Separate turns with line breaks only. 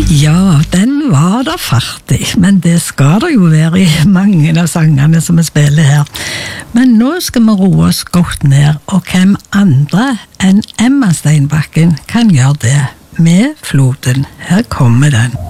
Ja, den var da fartig, men det skal det jo være i mange av sangene som vi spiller her. Men nå skal vi roe oss godt ned, og hvem andre enn Emma Steinbakken kan gjøre det med floden. Her kommer den.